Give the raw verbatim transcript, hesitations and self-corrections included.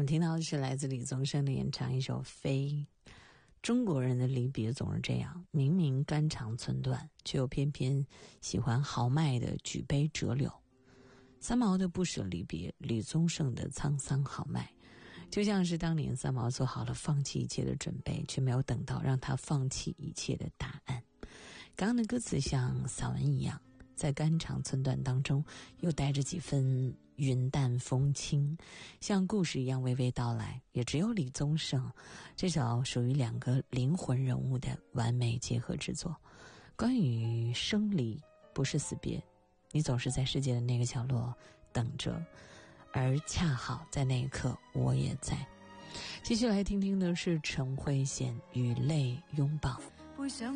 们听到的是来自李宗盛的演唱一首《飞》。中国人的离别总是这样，明明肝肠寸断，却又偏偏喜欢豪迈的举杯折柳。三毛的不舍离别，李宗盛的沧桑豪迈，就像是当年三毛做好了放弃一切的准备，却没有等到让他放弃一切的答案。刚刚的歌词像散文一样，在肝肠寸断当中又带着几分云淡风轻，像故事一样娓娓道来。也只有李宗盛这首属于两个灵魂人物的完美结合之作。关于生离，不是死别，你总是在世界的那个角落等着，而恰好在那一刻我也在。继续来听听的是陈慧娴《与泪拥抱》。 不想